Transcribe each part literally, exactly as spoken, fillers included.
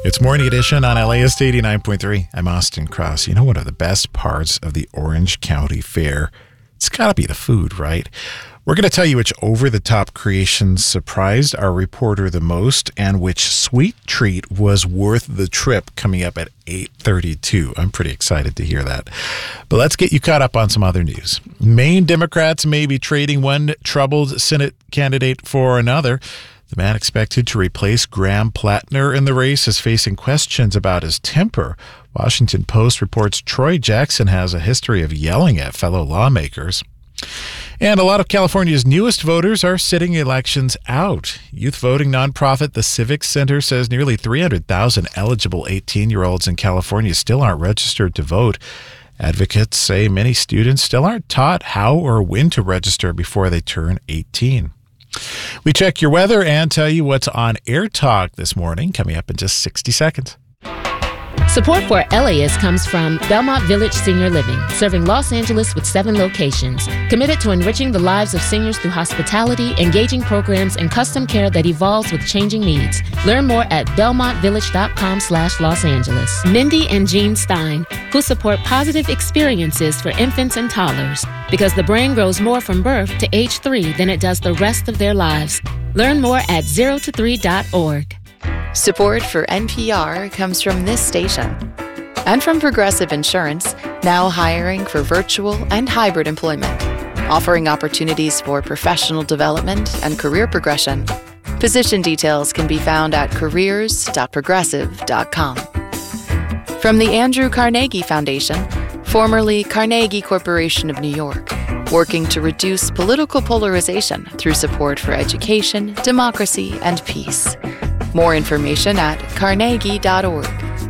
It's Morning Edition on L A S eighty-nine point three. I'm Austin Cross. You know what are the best parts of the Orange County Fair? It's got to be the food, right? We're going to tell you which over-the-top creations surprised our reporter the most and which sweet treat was worth the trip, coming up at eight thirty-two. I'm pretty excited to hear that. But let's get you caught up on some other news. Maine Democrats may be trading one troubled Senate candidate for another. The man expected to replace Graham Plattner in the race is facing questions about his temper. Washington Post reports Troy Jackson has a history of yelling at fellow lawmakers. And a lot of California's newest voters are sitting elections out. Youth voting nonprofit The Civic Center says nearly three hundred thousand eligible eighteen-year-olds in California still aren't registered to vote. Advocates say many students still aren't taught how or when to register before they turn eighteen. We check your weather and tell you what's on Air Talk this morning, coming up in just sixty seconds. Support for L A S comes from Belmont Village Senior Living, serving Los Angeles with seven locations. Committed to enriching the lives of seniors through hospitality, engaging programs, and custom care that evolves with changing needs. Learn more at belmontvillage.com slash Los Angeles. Mindy and Jean Stein, who support positive experiences for infants and toddlers, because the brain grows more from birth to age three than it does the rest of their lives. Learn more at zero to three dot org. Support for N P R comes from this station and from Progressive Insurance, now hiring for virtual and hybrid employment, offering opportunities for professional development and career progression. Position details can be found at careers dot progressive dot com. From the Andrew Carnegie Foundation, formerly Carnegie Corporation of New York, working to reduce political polarization through support for education, democracy, and peace. More information at carnegie dot org.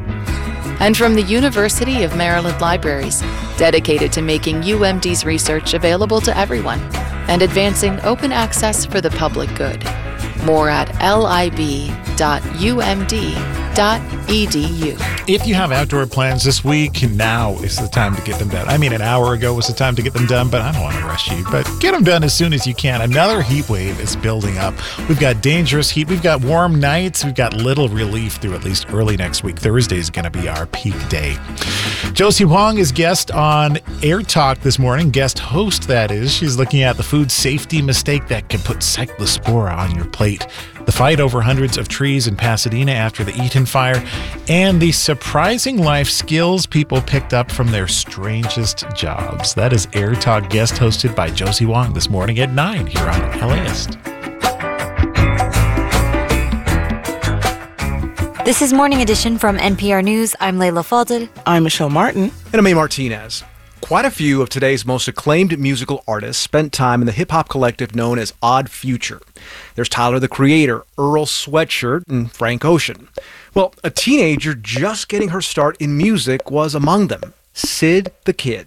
And from the University of Maryland Libraries, dedicated to making U M D's research available to everyone and advancing open access for the public good. More at lib dot u m d dot e d u. If you have outdoor plans this week, now is the time to get them done. I mean, an hour ago was the time to get them done, but I don't want to rush you. But get them done as soon as you can. Another heat wave is building up. We've got dangerous heat. We've got warm nights. We've got little relief through at least early next week. Thursday is going to be our peak day. Josie Huang is guest on Air Talk this morning. Guest host, that is. She's looking at the food safety mistake that can put cyclospora on your plate, the fight over hundreds of trees in Pasadena after the Eaton fire, and the surprising life skills people picked up from their strangest jobs. That is Air Talk, guest hosted by Josie Huang this morning at nine here on L A S. This is Morning Edition from N P R News. I'm Layla Fadel. I'm Michelle Martin. And I'm A. Martinez. Quite a few of today's most acclaimed musical artists spent time in the hip-hop collective known as Odd Future. There's Tyler, the Creator, Earl Sweatshirt, and Frank Ocean. Well, a teenager just getting her start in music was among them, Sid the Kid.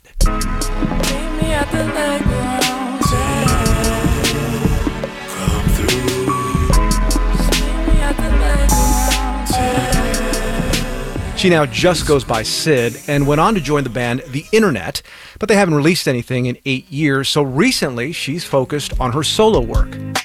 She now just goes by Sid and went on to join the band The Internet, but they haven't released anything in eight years, so recently she's focused on her solo work.